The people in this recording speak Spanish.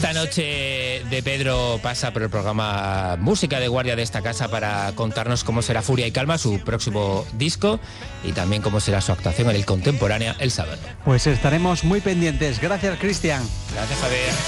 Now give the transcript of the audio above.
Esta noche de Pedro pasa por el programa Música de Guardia de esta casa para contarnos cómo será Furia y Calma, su próximo disco, y también cómo será su actuación en el Contemporánea el sábado. Pues estaremos muy pendientes. Gracias, Cristian. Gracias, Javier.